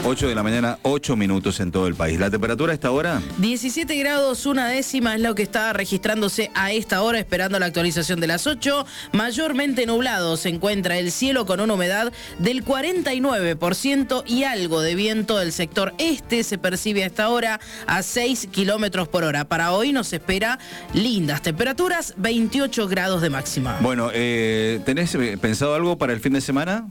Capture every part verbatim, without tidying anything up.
ocho de la mañana, ocho minutos en todo el país. ¿La temperatura a esta hora? diecisiete grados, una décima es lo que está registrándose a esta hora, esperando la actualización de las ocho. Mayormente nublado se encuentra el cielo con una humedad del cuarenta y nueve por ciento y algo de viento del sector este se percibe a esta hora a seis kilómetros por hora. Para hoy nos espera lindas temperaturas, veintiocho grados de máxima. Bueno, eh, ¿tenés pensado algo para el fin de semana?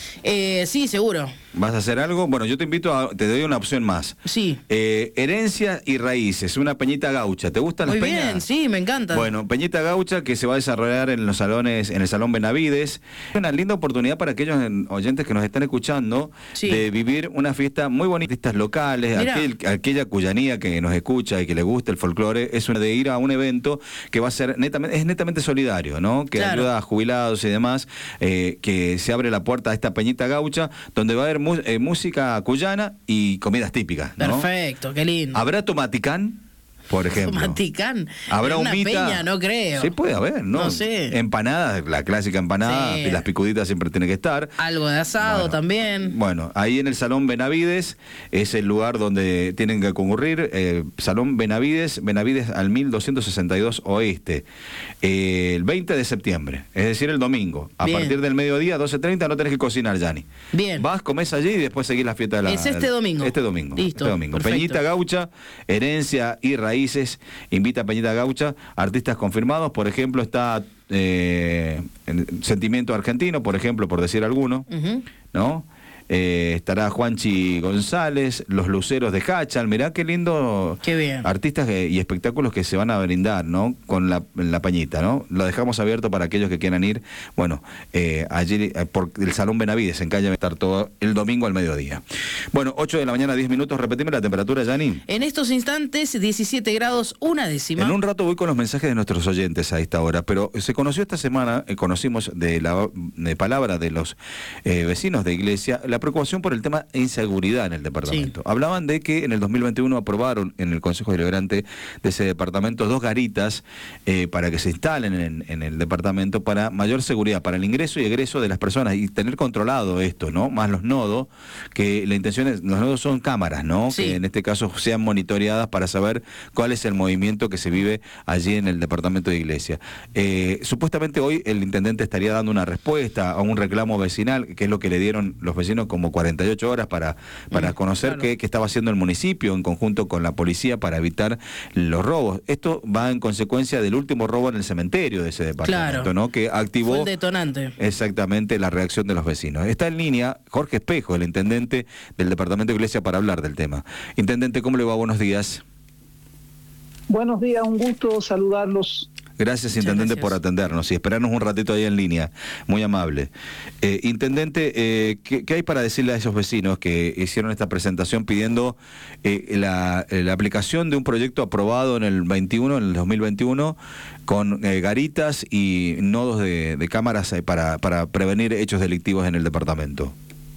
Eh, sí, seguro. ¿Vas a hacer algo? Bueno, yo te invito a... Te doy una opción más. Sí. Eh, herencia y raíces, una peñita gaucha. ¿Te gustan Muy las peñas? Muy bien, sí, me encanta. Bueno, peñita gaucha que se va a desarrollar en los salones, en el Salón Benavides. Una linda oportunidad para aquellos oyentes que nos están escuchando, sí, de vivir una fiesta muy bonita, fiestas locales, aquel, aquella cuyanía que nos escucha y que le gusta el folclore, es una de ir a un evento que va a ser netamente, es netamente solidario, ¿no? Que claro, ayuda a jubilados y demás, eh, que se abre la puerta a esta peñita gaucha, donde va a haber Eh, música cuyana y comidas típicas, ¿no? Perfecto, qué lindo. ¿Habrá tomaticán, por ejemplo? ¿Tomaticán? ¿Habrá una humita? Peña, no creo. Sí, puede haber, ¿no? No sé. Empanadas, la clásica empanada, sí, y las picuditas siempre tienen que estar. Algo de asado bueno, también. Bueno, ahí en el Salón Benavides es el lugar donde tienen que concurrir. Eh, Salón Benavides, Benavides al mil doscientos sesenta y dos Oeste. Eh, el veinte de septiembre, es decir, el domingo. A Bien. partir del mediodía, doce treinta, no tenés que cocinar, Yanni. Bien. Vas, comés allí y después seguís la fiesta de la... Es este domingo. Este domingo. Listo. Este domingo. Perfecto. Peñita Gaucha, herencia y raíces. Invita a Peñita Gaucha, artistas confirmados, por ejemplo, está eh, Sentimiento Argentino, por ejemplo, por decir alguno, uh-huh. ¿no? Eh, estará Juanchi González, Los Luceros de Hachal. Mirá qué lindo. Qué bien. Artistas que, y espectáculos que se van a brindar, ¿no? Con la, la pañita, ¿no? Lo dejamos abierto para aquellos que quieran ir. Bueno, eh, allí eh, por el Salón Benavides, en calle, va a estar todo el domingo al mediodía. Bueno, ocho de la mañana, diez minutos. Repetime la temperatura, Yanni. En estos instantes, diecisiete grados, una décima. En un rato voy con los mensajes de nuestros oyentes a esta hora, pero se conoció esta semana, eh, conocimos de la de palabra de los eh, vecinos de Iglesia, la preocupación por el tema de inseguridad en el departamento. Sí. Hablaban de que en el dos mil veintiuno aprobaron en el Consejo Deliberante de ese departamento dos garitas eh, para que se instalen en, en el departamento para mayor seguridad, para el ingreso y egreso de las personas y tener controlado esto, ¿no? Más los nodos, que la intención es, los nodos son cámaras, ¿no? Sí. Que en este caso sean monitoreadas para saber cuál es el movimiento que se vive allí en el departamento de Iglesia. Eh, supuestamente hoy el intendente estaría dando una respuesta a un reclamo vecinal, que es lo que le dieron los vecinos como cuarenta y ocho horas para, para mm, conocer claro. qué, qué estaba haciendo el municipio en conjunto con la policía para evitar los robos. Esto va en consecuencia del último robo en el cementerio de ese departamento, claro. ¿no? Que activó Fue el detonante. Exactamente la reacción de los vecinos. Está en línea Jorge Espejo, el intendente del departamento de Iglesia, para hablar del tema. Intendente, ¿cómo le va? Buenos días. Buenos días, un gusto saludarlos. Gracias, intendente, gracias por atendernos y esperarnos un ratito ahí en línea. Muy amable. Eh, intendente, eh, ¿qué, ¿qué hay para decirle a esos vecinos que hicieron esta presentación pidiendo eh, la, la aplicación de un proyecto aprobado en el veintiuno, en el dos mil veintiuno, con eh, garitas y nodos de, de cámaras para, para prevenir hechos delictivos en el departamento?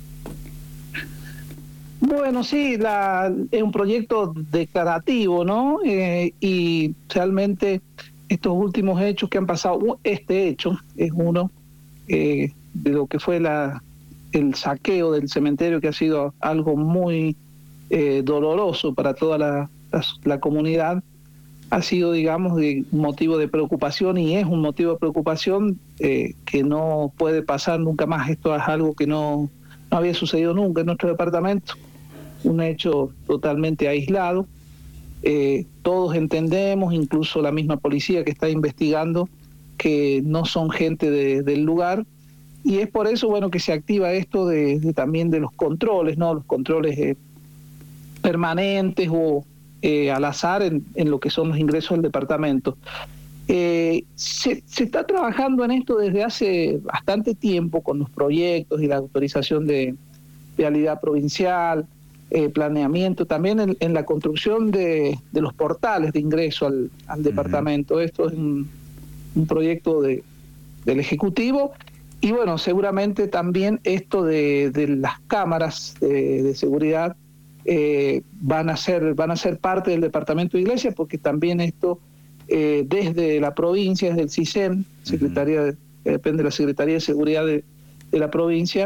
Bueno, sí, la, es un proyecto declarativo, ¿no? Eh, y realmente estos últimos hechos que han pasado, este hecho es uno eh, de lo que fue la, el saqueo del cementerio, que ha sido algo muy eh, doloroso para toda la, la, la comunidad. Ha sido, digamos, de motivo de preocupación y es un motivo de preocupación eh, que no puede pasar nunca más. Esto es algo que no, no había sucedido nunca en nuestro departamento, un hecho totalmente aislado. Eh, todos entendemos, incluso la misma policía que está investigando, que no son gente de, del lugar, y es por eso, bueno, que se activa esto de, de también de los controles, ¿no? Los controles eh, permanentes o eh, al azar en, en lo que son los ingresos del departamento. Eh, se, se está trabajando en esto desde hace bastante tiempo con los proyectos y la autorización de vialidad provincial, Eh, planeamiento, también en, en la construcción de, de los portales de ingreso al, al uh-huh. departamento. Esto es un, un proyecto de, del Ejecutivo y bueno, seguramente también esto de, de las cámaras de, de seguridad eh, van a ser van a ser parte del departamento de Iglesia, porque también esto eh, desde la provincia, desde el CISEN, Secretaría de, depende de la Secretaría de Seguridad de, de la provincia,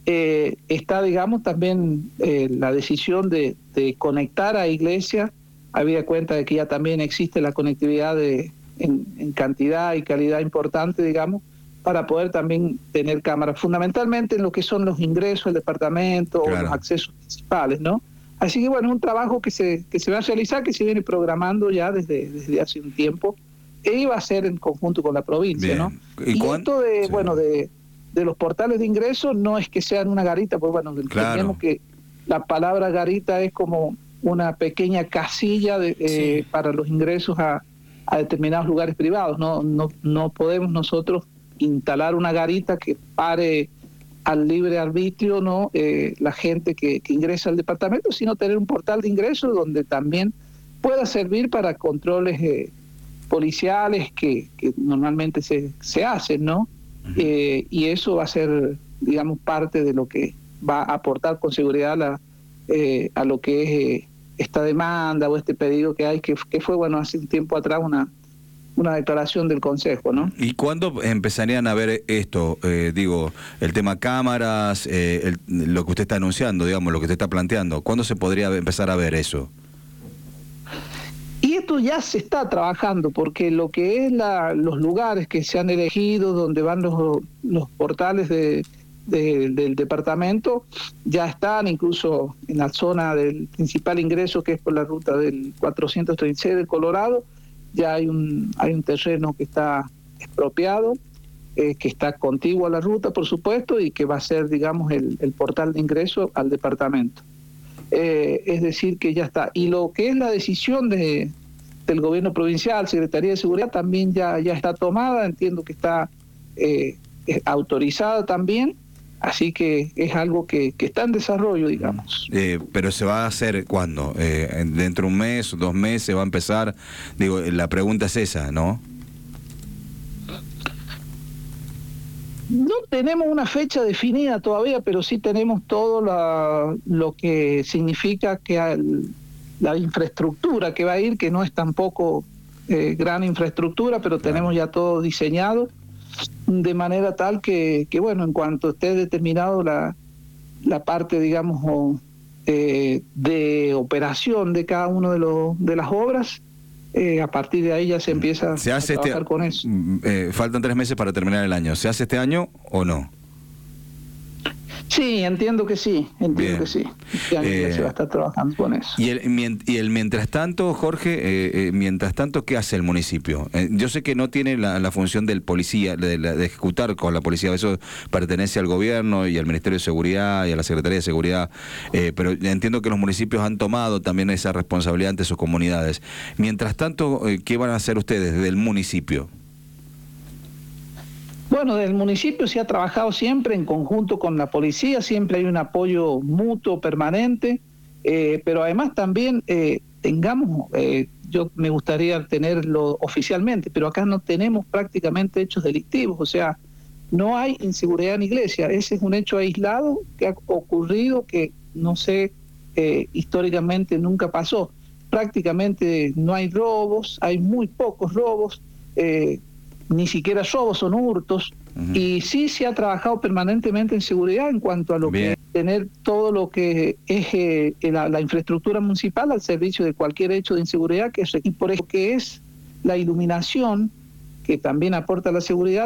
eh, está, digamos, también eh, la decisión de, de conectar a Iglesia, habida cuenta de que ya también existe la conectividad de, en, en cantidad y calidad importante, digamos, para poder también tener cámaras, fundamentalmente en lo que son los ingresos al departamento, claro, o los accesos principales, ¿no? Así que bueno, es un trabajo que se, que se va a realizar, que se viene programando ya desde, desde hace un tiempo, e iba a ser en conjunto con la provincia, bien, ¿no? Y, y esto de, sí, bueno, de, de los portales de ingreso no es que sean una garita, pues bueno, claro, entendemos que la palabra garita es como una pequeña casilla de, eh, sí, para los ingresos a, a determinados lugares privados, no, no, no podemos nosotros instalar una garita que pare al libre arbitrio, ¿no? Eh, la gente que, que ingresa al departamento, sino tener un portal de ingreso donde también pueda servir para controles eh, policiales que, que normalmente se, se hacen, ¿no? Uh-huh. Eh, y eso va a ser, digamos, parte de lo que va a aportar con seguridad a, la, eh, a lo que es eh, esta demanda o este pedido que hay, que, que fue, bueno, hace un tiempo atrás una una declaración del Consejo, ¿no? ¿Y cuándo empezarían a ver esto? Eh, digo, el tema cámaras, eh, el, lo que usted está anunciando, digamos, lo que usted está planteando. ¿Cuándo se podría empezar a ver eso? Y esto ya se está trabajando, porque lo que es la, los lugares que se han elegido, donde van los, los portales de, de, del departamento, ya están incluso en la zona del principal ingreso, que es por la ruta del cuatrocientos treinta y seis del Colorado. Ya hay un hay un terreno que está expropiado, eh, que está contiguo a la ruta, por supuesto, y que va a ser, digamos, el, el portal de ingreso al departamento. Eh, es decir, que ya está. Y lo que es la decisión de, del gobierno provincial, Secretaría de Seguridad, también ya, ya está tomada, entiendo que está eh, autorizada también. Así que es algo que, que está en desarrollo, digamos. Eh, pero ¿se va a hacer cuándo? Eh, ¿Dentro de un mes, dos meses va a empezar? Digo, la pregunta es esa, ¿no? No tenemos una fecha definida todavía, pero sí tenemos todo la, lo que significa que al, la infraestructura que va a ir, que no es tampoco eh, gran infraestructura, pero tenemos ya todo diseñado, de manera tal que, que bueno, en cuanto esté determinado la, la parte, digamos, o, eh, de operación de cada uno de, los de las obras, eh, a partir de ahí ya se empieza ¿Se hace a trabajar este, con eso. Eh, faltan tres meses para terminar el año. ¿Se hace este año o no? Sí, entiendo que sí, entiendo Bien. que sí. Este año eh, ya se va a estar trabajando con eso. Y el, y el mientras tanto, Jorge, eh, eh, mientras tanto, ¿qué hace el municipio? Eh, yo sé que no tiene la, la función del policía, de, de ejecutar con la policía, eso pertenece al gobierno y al Ministerio de Seguridad y a la Secretaría de Seguridad, eh, pero entiendo que los municipios han tomado también esa responsabilidad ante sus comunidades. Mientras tanto, eh, ¿qué van a hacer ustedes del municipio? Bueno, del municipio se ha trabajado siempre en conjunto con la policía, siempre hay un apoyo mutuo permanente, eh, pero además también eh, tengamos, eh, yo me gustaría tenerlo oficialmente, pero acá no tenemos prácticamente hechos delictivos, o sea, no hay inseguridad en Iglesia, ese es un hecho aislado que ha ocurrido, que no sé, eh, históricamente nunca pasó, prácticamente no hay robos, hay muy pocos robos, eh, ni siquiera robos, son hurtos, uh-huh. y sí se ha trabajado permanentemente en seguridad en cuanto a lo Bien. que es tener todo lo que es eh, la, la infraestructura municipal al servicio de cualquier hecho de inseguridad, que es, y por eso que es la iluminación, que también aporta la seguridad,